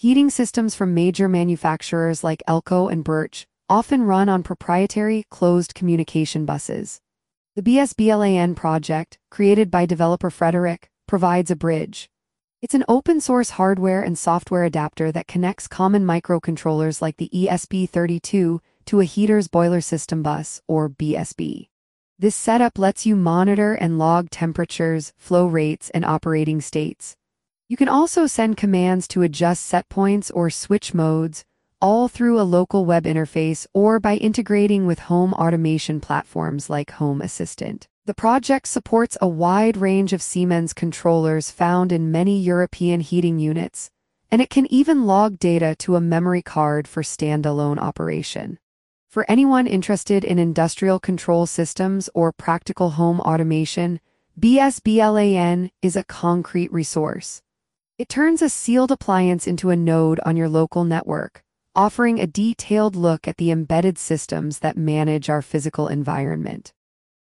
Heating systems from major manufacturers like Elco and Birch often run on proprietary, closed communication buses. The BSBLAN project, created by developer Frederick, provides a bridge. It's an open-source hardware and software adapter that connects common microcontrollers like the ESP32 to a heater's boiler system bus, or BSB. This setup lets you monitor and log temperatures, flow rates, and operating states. You can also send commands to adjust set points or switch modes, all through a local web interface or by integrating with home automation platforms like Home Assistant. The project supports a wide range of Siemens controllers found in many European heating units, and it can even log data to a memory card for standalone operation. For anyone interested in industrial control systems or practical home automation, BSBLAN is a concrete resource. It turns a sealed appliance into a node on your local network, offering a detailed look at the embedded systems that manage our physical environment.